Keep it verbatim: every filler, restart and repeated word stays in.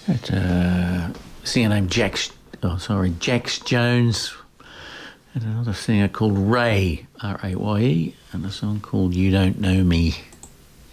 At uh, a singer named Jax, oh sorry, Jax Jones, and another singer called Ray, R A Y E, and a song called You Don't Know Me.